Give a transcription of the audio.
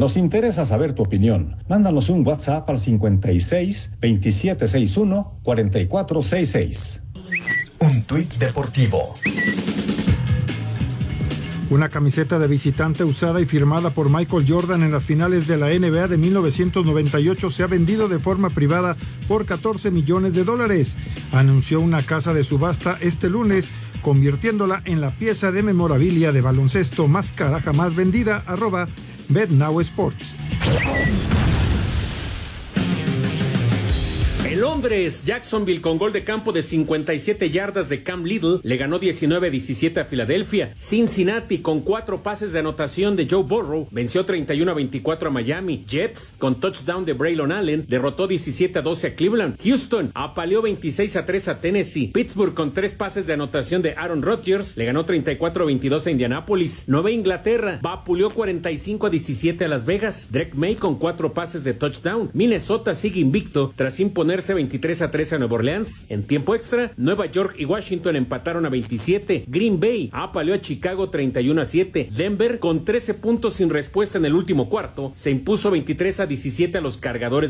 Nos interesa saber tu opinión. Mándanos un WhatsApp al 56 2761 4466. Un tuit deportivo. Una camiseta de visitante usada y firmada por Michael Jordan en las finales de la NBA de 1998 se ha vendido de forma privada por $14 millones, anunció una casa de subasta este lunes, convirtiéndola en la pieza de memorabilia de baloncesto más cara jamás vendida, @BetNowSports. En Londres, Jacksonville con gol de campo de 57 yardas de Cam Little le ganó 19-17 a Filadelfia. Cincinnati con 4 pases de anotación de Joe Burrow venció 31-24 a Miami. Jets con touchdown de Braylon Allen derrotó 17-12 a Cleveland. Houston apaleó 26-3 a Tennessee. Pittsburgh con 3 pases de anotación de Aaron Rodgers le ganó 34-22 a Indianapolis. Nueva Inglaterra vapuleó 45-17 a Las Vegas. Drake May con 4 pases de touchdown. Minnesota sigue invicto tras imponerse 23-13 a Nueva Orleans. En tiempo extra, Nueva York y Washington empataron a 27. Green Bay apaleó a Chicago 31-7. Denver, con 13 puntos sin respuesta en el último cuarto, se impuso 23-17 a los Cargadores